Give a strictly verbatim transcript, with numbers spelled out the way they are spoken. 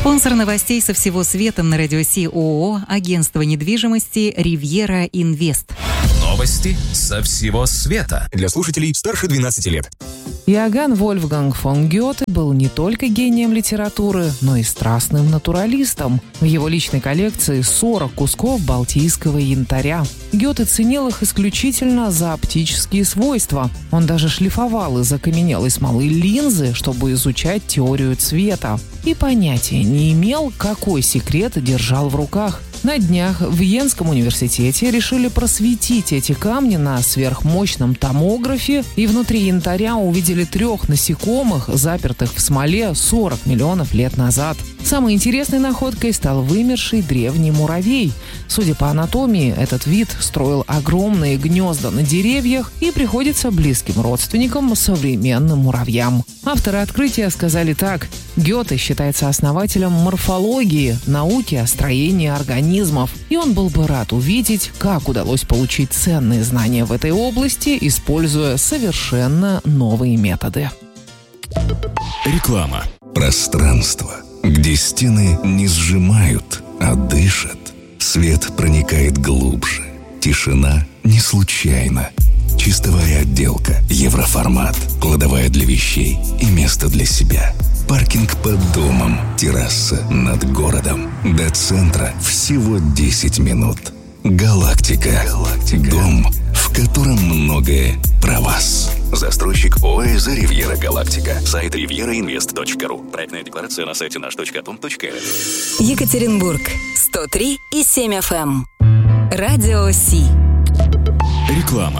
Спонсор новостей со всего света на Радио Си ООО «Агентство недвижимости Ривьера Инвест». Новости со всего света. Для слушателей старше двенадцати лет. Иоганн Вольфганг фон Гёте был не только гением литературы, но и страстным натуралистом. В его личной коллекции сорок кусков балтийского янтаря. Гёте ценил их исключительно за оптические свойства. Он даже шлифовал из окаменелой смолы линзы, чтобы изучать теорию цвета. И понятия не имел, какой секрет держал в руках. На днях в Йенском университете решили просветить эти камни на сверхмощном томографе, и внутри янтаря увидели трех насекомых, запертых в смоле сорок миллионов лет назад. Самой интересной находкой стал вымерший древний муравей. Судя по анатомии, этот вид строил огромные гнезда на деревьях и приходится близким родственникам современным муравьям. Авторы открытия сказали так: Гёте считается основателем морфологии, науки о строении организмов, и он был бы рад увидеть, как удалось получить ценные знания в этой области, используя совершенно новые методы. Реклама. Пространство, где стены не сжимают, а дышат. Свет проникает глубже. Тишина не случайна. Чистовая отделка, евроформат, кладовая для вещей и место для себя. Паркинг под домом, терраса над городом. До центра всего десять минут. Галактика. Галактика. Дом, в котором многое про вас. Застройщик ОАЭ «За Ривьера Галактика». Сайт ривьера инвест точка ру. Проектная декларация на сайте наш точка том точка эр эф. Екатеринбург. сто три и семь эф эм. Радио Си. Реклама.